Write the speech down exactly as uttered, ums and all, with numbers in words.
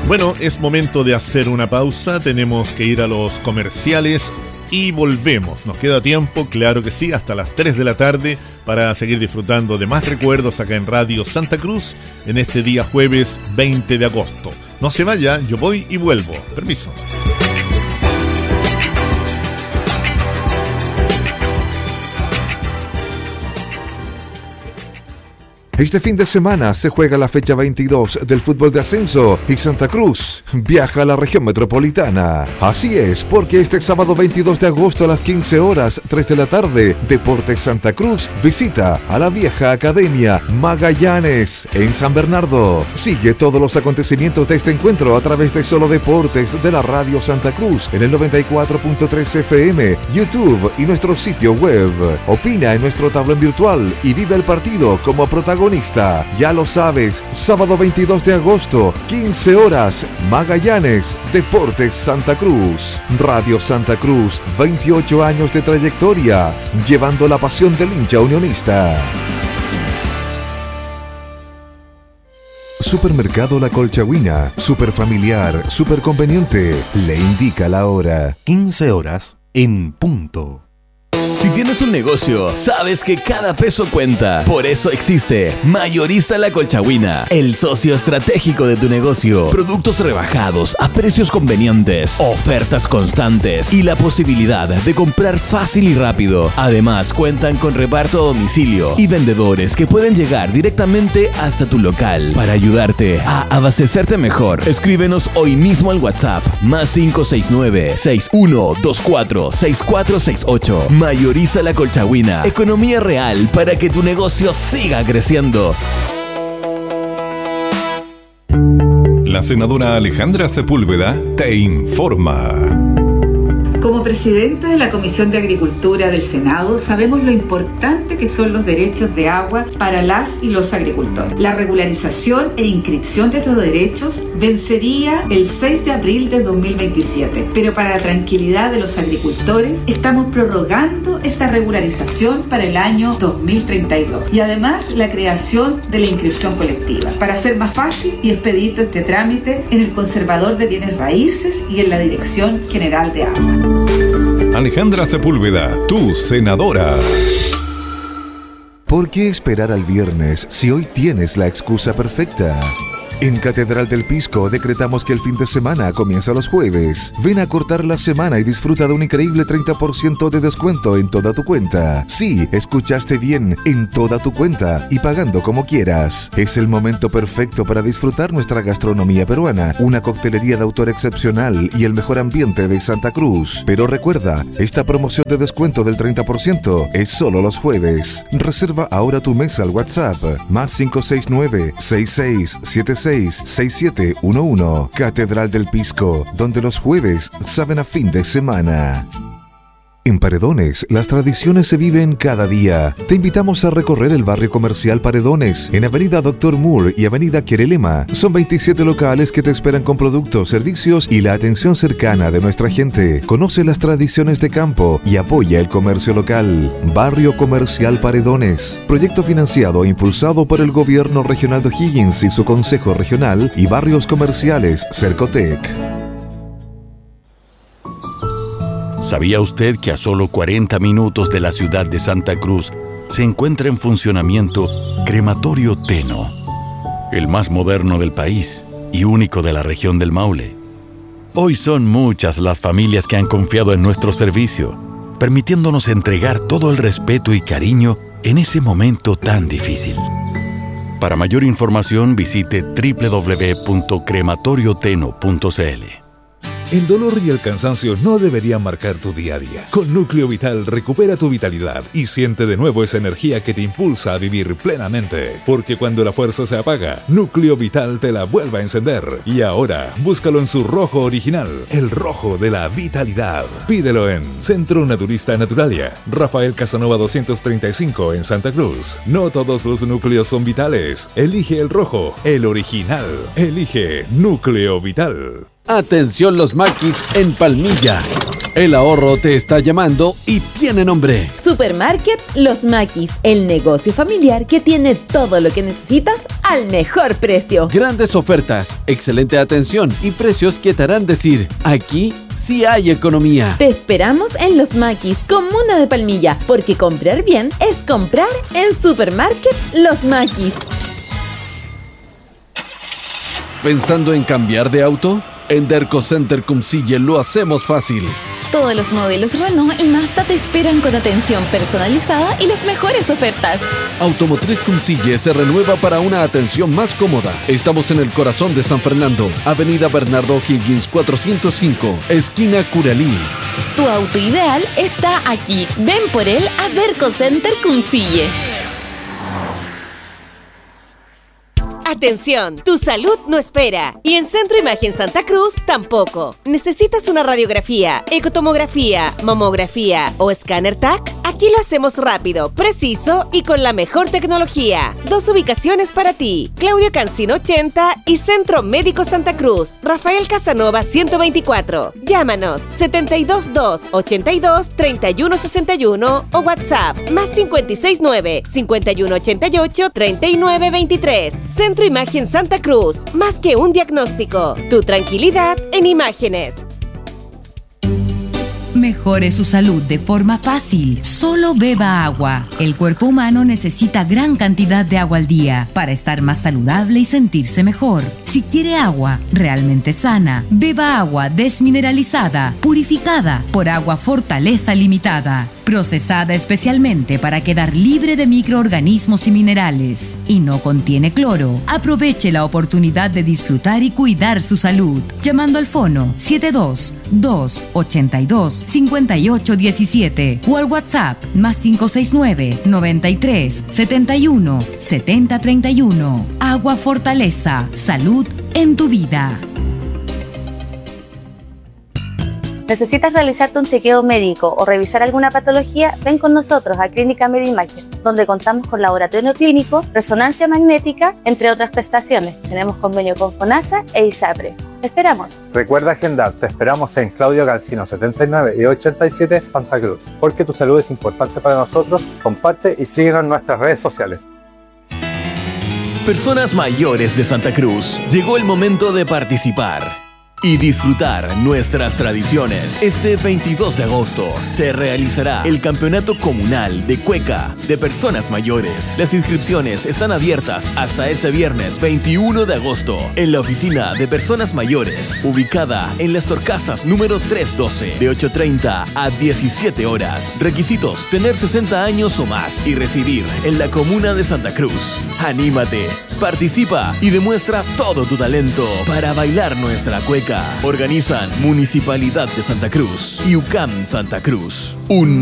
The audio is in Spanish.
Bueno, es momento de hacer una pausa, tenemos que ir a los comerciales y volvemos. Nos queda tiempo, claro que sí, hasta las tres de la tarde para seguir disfrutando de más recuerdos acá en Radio Santa Cruz en este día jueves veinte de agosto. No se vaya, yo voy y vuelvo. Permiso. Este fin de semana se juega la fecha veintidós del fútbol de ascenso y Santa Cruz viaja a la región metropolitana. Así es, porque este sábado veintidós de agosto a las quince horas, tres de la tarde, Deportes Santa Cruz visita a la vieja Academia Magallanes en San Bernardo. Sigue todos los acontecimientos de este encuentro a través de Solo Deportes de la Radio Santa Cruz en el noventa y cuatro punto tres F M, YouTube y nuestro sitio web. Opina en nuestro tablón virtual y vive el partido como protagonista. Ya lo sabes, sábado veintidós de agosto, quince horas, Magallanes, Deportes Santa Cruz. Radio Santa Cruz, veintiocho años de trayectoria, llevando la pasión del hincha unionista. Supermercado La Colchagüina, super familiar, super conveniente, le indica la hora. quince horas en punto. Si tienes un negocio, sabes que cada peso cuenta. Por eso existe Mayorista La Colchagüina, el socio estratégico de tu negocio. Productos rebajados a precios convenientes, ofertas constantes y la posibilidad de comprar fácil y rápido. Además, cuentan con reparto a domicilio y vendedores que pueden llegar directamente hasta tu local para ayudarte a abastecerte mejor. Escríbenos hoy mismo al WhatsApp más cinco seis nueve, seis uno dos cuatro, seis cuatro seis ocho. Mayorista La Colchagüina, economía real para que tu negocio siga creciendo. La senadora Alejandra Sepúlveda te informa. Como presidenta de la Comisión de Agricultura del Senado, sabemos lo importante que son los derechos de agua para las y los agricultores. La regularización e inscripción de estos derechos vencería el seis de abril de dos mil veintisiete, pero para la tranquilidad de los agricultores estamos prorrogando esta regularización para el año dos mil treinta y dos y además la creación de la inscripción colectiva para hacer más fácil y expedito este trámite en el Conservador de Bienes Raíces y en la Dirección General de Agua. Alejandra Sepúlveda, tu senadora. ¿Por qué esperar al viernes si hoy tienes la excusa perfecta? En Catedral del Pisco decretamos que el fin de semana comienza los jueves. Ven a cortar la semana y disfruta de un increíble treinta por ciento de descuento en toda tu cuenta. Sí, escuchaste bien, en toda tu cuenta y pagando como quieras. Es el momento perfecto para disfrutar nuestra gastronomía peruana, una coctelería de autor excepcional y el mejor ambiente de Santa Cruz. Pero recuerda, esta promoción de descuento del treinta por ciento es solo los jueves. Reserva ahora tu mesa al WhatsApp más cinco seis nueve, seis seis siete seis, seis siete uno uno. Catedral del Pisco, donde los jueves saben a fin de semana. En Paredones, las tradiciones se viven cada día. Te invitamos a recorrer el barrio comercial Paredones, en Avenida Doctor Moore y Avenida Querelema. Son veintisiete locales que te esperan con productos, servicios y la atención cercana de nuestra gente. Conoce las tradiciones de campo y apoya el comercio local. Barrio Comercial Paredones. Proyecto financiado e impulsado por el Gobierno Regional de O'Higgins y su Consejo Regional y Barrios Comerciales Cercotec. ¿Sabía usted que a solo cuarenta minutos de la ciudad de Santa Cruz se encuentra en funcionamiento Crematorio Teno, el más moderno del país y único de la región del Maule? Hoy son muchas las familias que han confiado en nuestro servicio, permitiéndonos entregar todo el respeto y cariño en ese momento tan difícil. Para mayor información visite doble u doble u doble u punto crematorio teno punto c l. El dolor y el cansancio no deberían marcar tu día a día. Con Núcleo Vital recupera tu vitalidad y siente de nuevo esa energía que te impulsa a vivir plenamente. Porque cuando la fuerza se apaga, Núcleo Vital te la vuelve a encender. Y ahora, búscalo en su rojo original, el rojo de la vitalidad. Pídelo en Centro Naturista Naturalia, Rafael Casanova doscientos treinta y cinco en Santa Cruz. No todos los núcleos son vitales. Elige el rojo, el original. Elige Núcleo Vital. Atención los maquis en Palmilla. El ahorro te está llamando y tiene nombre. Supermarket Los Maquis, el negocio familiar que tiene todo lo que necesitas al mejor precio. Grandes ofertas, excelente atención y precios que te harán decir, aquí sí hay economía. Te esperamos en Los Maquis, comuna de Palmilla, porque comprar bien es comprar en Supermarket Los Maquis. ¿Pensando en cambiar de auto? En Derco Center Cumcille lo hacemos fácil. Todos los modelos Renault y Mazda te esperan con atención personalizada y las mejores ofertas. Automotriz Cumcille se renueva para una atención más cómoda. Estamos en el corazón de San Fernando, Avenida Bernardo Higgins cuatrocientos cinco, esquina Curalí. Tu auto ideal está aquí. Ven por él a Derco Center Cumcille. Atención, tu salud no espera. Y en Centro Imagen Santa Cruz tampoco. ¿Necesitas una radiografía, ecotomografía, mamografía o escáner T A C? Aquí lo hacemos rápido, preciso y con la mejor tecnología. Dos ubicaciones para ti. Claudio Cancino ochenta y Centro Médico Santa Cruz. Rafael Casanova ciento veinticuatro. Llámanos setenta y dos dos, ochenta y dos, treinta y uno sesenta y uno o WhatsApp más cincuenta y seis nueve, cincuenta y uno ochenta y ocho, treinta y nueve veintitrés. Centro Imagen Santa Cruz. Más que un diagnóstico. Tu tranquilidad en imágenes. Mejore su salud de forma fácil. Solo beba agua. El cuerpo humano necesita gran cantidad de agua al día para estar más saludable y sentirse mejor. Si quiere agua realmente sana, beba agua desmineralizada, purificada por Agua Fortaleza Limitada, procesada especialmente para quedar libre de microorganismos y minerales. Y no contiene cloro. Aproveche la oportunidad de disfrutar y cuidar su salud. Llamando al fono siete dos dos, ochenta y dos, cincuenta y ocho diecisiete o al WhatsApp más cinco seis nueve, noventa y tres, setenta y uno, setenta treinta y uno. Agua Fortaleza. Salud en tu vida. ¿Necesitas realizarte un chequeo médico o revisar alguna patología? Ven con nosotros a Clínica Medimagen, donde contamos con laboratorio clínico, resonancia magnética, entre otras prestaciones. Tenemos convenio con FONASA e ISAPRE. Te esperamos. Recuerda agendar, te esperamos en Claudio Calcino setenta y nueve y ochenta y siete Santa Cruz. Porque tu salud es importante para nosotros, comparte y síguenos en nuestras redes sociales. Personas mayores de Santa Cruz, llegó el momento de participar y disfrutar nuestras tradiciones. Este veintidós de agosto se realizará el Campeonato Comunal de Cueca de Personas Mayores. Las inscripciones están abiertas hasta este viernes veintiuno de agosto en la Oficina de Personas Mayores, ubicada en Las Torcasas número trescientos doce, de ocho treinta a diecisiete horas. Requisitos: tener sesenta años o más y residir en la comuna de Santa Cruz. Anímate, participa y demuestra todo tu talento para bailar nuestra cueca. Organizan Municipalidad de Santa Cruz y U C A M Santa Cruz. Un